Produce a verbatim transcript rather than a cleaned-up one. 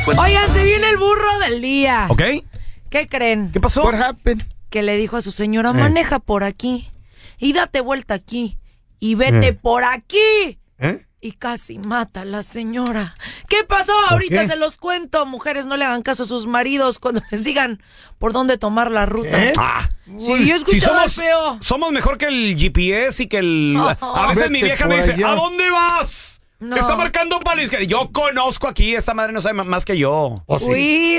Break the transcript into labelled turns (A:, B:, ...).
A: Oigan, se viene el burro del día.
B: ¿Ok?
A: ¿Qué creen?
B: ¿Qué pasó?
C: What happened?
A: Que le dijo a su señora, maneja por aquí y date vuelta aquí y vete
C: Eh.
A: por aquí.
C: ¿Eh?
A: Y casi mata a la señora. ¿Qué pasó? Ahorita
C: qué?
A: se los cuento. Mujeres, no le hagan caso a sus maridos cuando les digan por dónde tomar la ruta.
C: ¿Eh?
B: Ah,
A: Sí, yo he
B: si
A: escuchado
B: somos,
A: feo.
B: somos mejor que el G P S y que el...
A: Oh.
B: A veces mi
C: Vete
B: vieja
C: por
B: me dice,
C: allá.
B: ¿a dónde vas?
A: No.
B: Te está marcando para la izquierda. Yo conozco aquí, esta madre no sabe más que yo.
C: ¿O sí?
A: Uy,